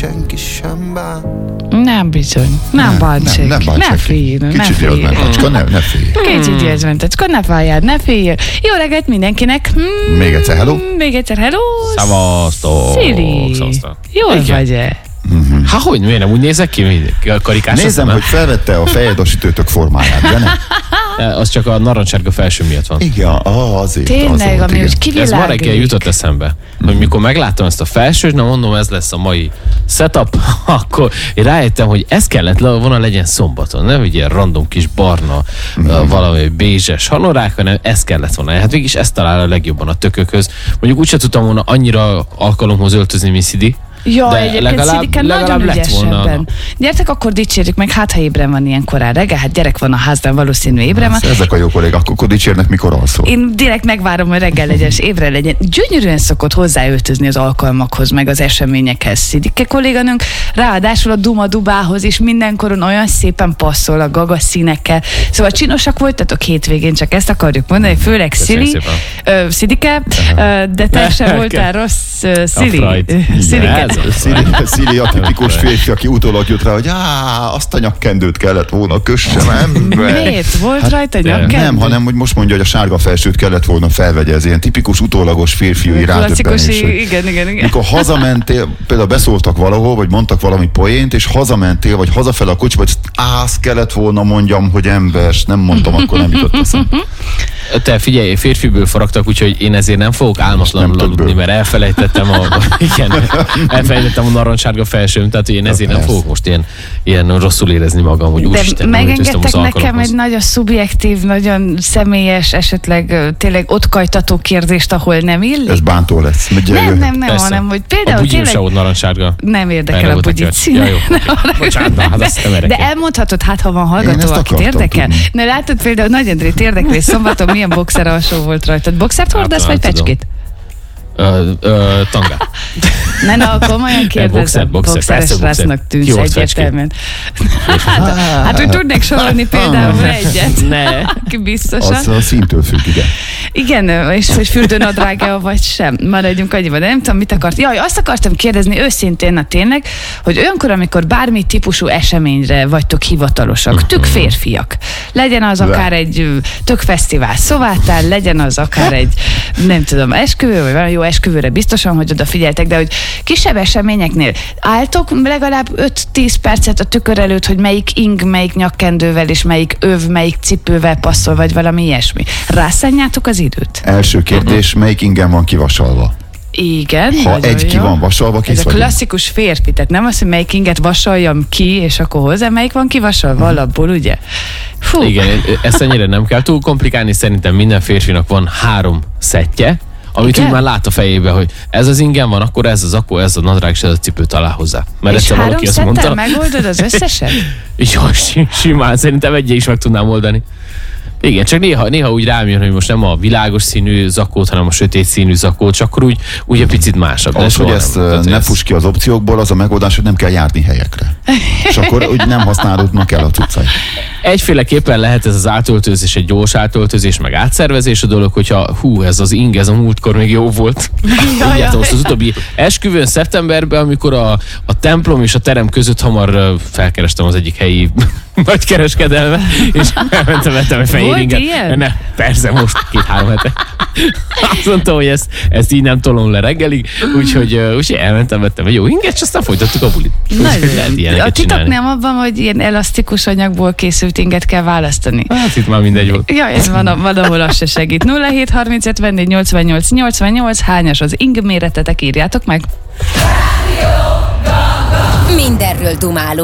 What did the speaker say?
senki sem bán. Nem bizony, nem bánt senki. Ne félj, ne Kicsit félj. ne félj. Kicsit jazmentacska, ne fájjad, ne félj. Jó reggelt mindenkinek. Még egyszer hello. Még egyszer hello. Szavaztok. Szili. Jól vagy-e? Hát hogy, miért nem úgy nézek ki, karikás? Nézem, hogy felvette a fejed a sütőtök formáját, de nem? Az csak a narancsárga felső miatt van. Igen, azért. Tényleg, ami úgy Ez kiviláglik. ma reggel jutott eszembe, hogy mikor megláttam ezt a felsőt, na mondom, ez lesz a mai setup, akkor én rájöttem, hogy ez kellett volna legyen szombaton, nem egy ilyen random kis barna, valami bézses hanorák, hanem ez kellett volna. Hát végig ez talál a legjobban a tökökhöz. Mondjuk úgyse tudtam volna annyira alkalomhoz öltözni, mint Szidi. Ja, de egyébként Szidike nagyon ügyesebben. Gyertek, akkor dicsérjük meg, hát ha ébren van ilyen korán reggel, hát gyerek van a házban, valószínű ébren van. Ezek a jó kollégák, akkor dicsérnek, mikor alszol. Én direkt megvárom, hogy reggel legyen, és ébren legyen. Gyönyörűen szokott hozzáöltözni az alkalmakhoz, meg az eseményekhez Szidike kolléganőnk. Ráadásul a Duma Dubához is mindenkoron olyan szépen passzol a gagas színekkel. Szóval csinosak voltatok hétvégén, csak ezt akarjuk mondani, főleg Szidike, de te sem voltál rossz, Szidike. Szili a tipikus férfi, aki utólag jut rá, hogy azt a nyakkendőt kellett volna kössem, ember. Miért? Volt rajta nyakkendő? Nem, hanem hogy most mondja, hogy a sárga felsőt kellett volna felvegye. Ez ilyen tipikus utólagos férfiúi rádöbbenés. Igen. Mikor hazamentél, például beszóltak valahol, vagy mondtak valami poént, és hazamentél, vagy hazafele a kocsiba, hogy azt kellett volna mondjam, hogy embers, nem mondtam, akkor nem jutott eszembe. Te figyelj, férfiből faragtak, úgyhogy én ezért nem fogok álmatlanul aludni, mert elfelejtettem a narancsárga felsőm, tehát én ezért nem fogok most ilyen rosszul érezni magam, hogy úristen, nem megengedtek nekem egy nagyon szubjektív, nagyon személyes, esetleg tényleg ott kajtató kérdést, ahol nem illik? Ez bántó lesz. Nem, hanem, hogy például a bugyim se volt narancsárga. Nem érdekel a bugyit színe. De elmondhatod, hát ha van hallgató, akit érdekel. Na látod például Nagy Endrét érdekli, szombaton milyen boxer alsó volt rajtad. Boxert hordasz, vagy pecskét? Tangát. Na, komolyan kérdezem. Boxeres rásznak tűnsz egyértelműen. Hát, hogy tudnék sorolni például egyet. Ne. Aki biztosan. Az a színtől függ, igen. Igen, és hogy fürdőnadrága vagy sem. Maradjunk annyiban, de nem tudom, mit akart. Jaj, azt akartam kérdezni őszintén, na tényleg, hogy olyankor, amikor bármi típusú eseményre vagytok hivatalosak, tök férfiak. Legyen az akár egy tök fesztivál szovátál, legyen az akár egy, nem tudom, esküvő, vagy valami jó esküvőre biztosan, hogy odafigyeltek, de hogy kisebb eseményeknél álltok legalább 5-10 percet a tükör előtt, hogy melyik ing, melyik nyakkendővel, és melyik öv, melyik cipővel passzol, vagy valami ilyesmi. Rászánjátok az időt? Első kérdés, melyik ingen van kivasalva? Igen. Ha egy ki van vasalva, kész ez a klasszikus férfi, tehát nem az, hogy melyik inget vasaljam ki, és akkor hozzá, melyik van kivasalva alapból, ugye? Fú. Igen, ezt ennyire nem kell túl komplikálni, szerintem minden férfinak van 3 szettje, amit úgy már lát a fejébe, hogy ez az ingen van, akkor ez az akó, ez a nadrág, és ez a cipő talál hozzá. Mert és 3 valaki azt szettel mondta, megoldod az összeset? Jó, simán, szerintem egyre is meg tudnám oldani. Igen, csak néha úgy rám jön, hogy most nem a világos színű zakót, hanem a sötét színű zakót, csak akkor úgy egy picit másabb. Az, hogy ezt ne fuss ki az opciókból, az a megoldás, hogy nem kell járni helyekre. És akkor úgy nem használódnak el a cuccai. Egyféleképpen lehet ez az átöltözés, egy gyors átöltözés, meg átszervezés a dolog, hogyha ez az ing, ez a múltkor még jó volt. Most az utóbbi esküvőn szeptemberben, amikor a templom és a terem között hamar felkerestem az egyik helyi nagykereskedelme, és elmentem, vettem egy fehér inget. Ne, persze, most 2-3 hete. Azt mondtam, hogy ezt így nem tolom le reggelig, úgyhogy elmentem, vettem egy jó inget, és aztán folytattuk a bulit. A titok nem abban, hogy ilyen elasztikus anyagból készült inget kell választani. Hát itt már mindegy volt. Ja, ez van ahol az se segít. 07 30 54 88 88, hányas az ing méretetek, írjátok meg. Mindenről dumálunk.